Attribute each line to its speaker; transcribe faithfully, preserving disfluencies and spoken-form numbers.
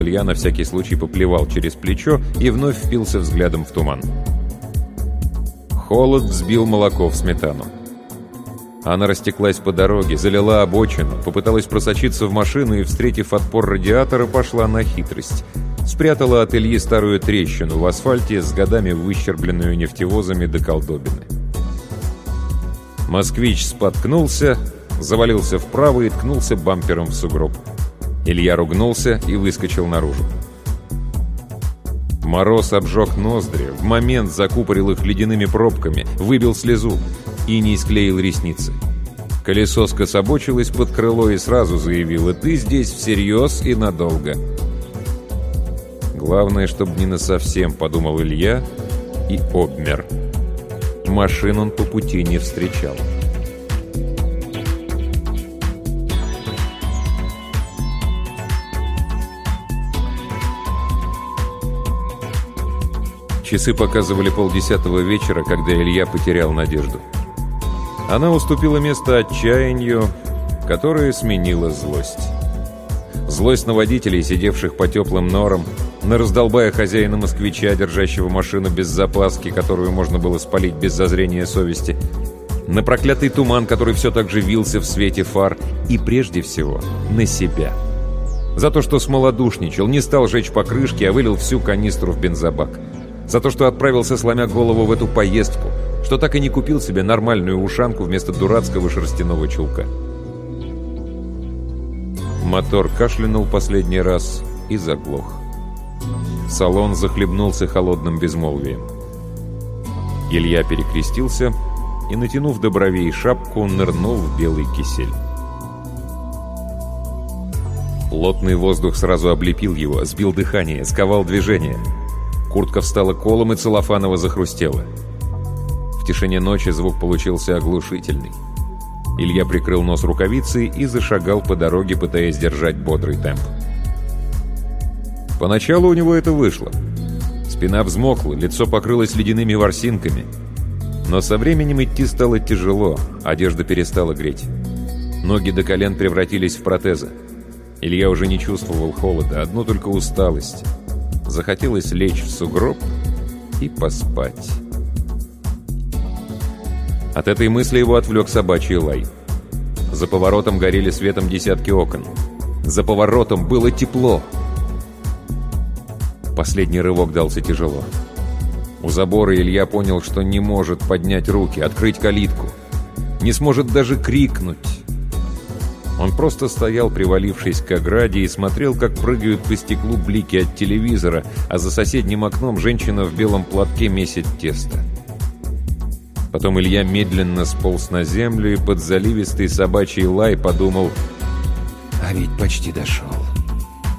Speaker 1: Илья на всякий случай поплевал через плечо и вновь впился взглядом в туман. Холод взбил молоко в сметану. Она растеклась по дороге, залила обочину, попыталась просочиться в машину и, встретив отпор радиатора, пошла на хитрость. Спрятала от Ильи старую трещину в асфальте, с годами выщербленную нефтевозами до колдобины. «Москвич» споткнулся, завалился вправо и ткнулся бампером в сугроб. Илья ругнулся и выскочил наружу. Мороз обжег ноздри, в момент закупорил их ледяными пробками, выбил слезу и не склеил ресницы. Колесо скособочилось под крыло и сразу заявило: «Ты здесь всерьез и надолго». «Главное, чтобы не насовсем», — подумал Илья и обмер. Машин он по пути не встречал. Часы показывали полдесятого вечера, когда Илья потерял надежду. Она уступила место отчаянию, которое сменило злость. Злость на водителей, сидевших по теплым норам, на раздолбая хозяина москвича, держащего машину без запаски, которую можно было спалить без зазрения совести, на проклятый туман, который все так же вился в свете фар, и прежде всего на себя. За то, что смолодушничал, не стал жечь покрышки, а вылил всю канистру в бензобак. За то, что отправился, сломя голову, в эту поездку, что так и не купил себе нормальную ушанку вместо дурацкого шерстяного чулка. Мотор кашлянул последний раз и заглох. Салон захлебнулся холодным безмолвием. Илья перекрестился и, натянув до бровей шапку, нырнул в белый кисель. Плотный воздух сразу облепил его, сбил дыхание, сковал движение. Куртка встала колом и целлофаново захрустела. В тишине ночи звук получился оглушительный. Илья прикрыл нос рукавицей и зашагал по дороге, пытаясь держать бодрый темп. Поначалу у него это вышло. Спина взмокла, лицо покрылось ледяными ворсинками. Но со временем идти стало тяжело, одежда перестала греть. Ноги до колен превратились в протезы. Илья уже не чувствовал холода, одну только усталость. Захотелось лечь в сугроб и поспать. От этой мысли его отвлек собачий лай. За поворотом горели светом десятки окон. За поворотом было тепло. Последний рывок дался тяжело. У забора Илья понял, что не может поднять руки, открыть калитку. Не сможет даже крикнуть. Он просто стоял, привалившись к ограде, и смотрел, как прыгают по стеклу блики от телевизора, а за соседним окном женщина в белом платке месит тесто. Потом Илья медленно сполз на землю и под заливистый собачий лай подумал: «А ведь почти дошел».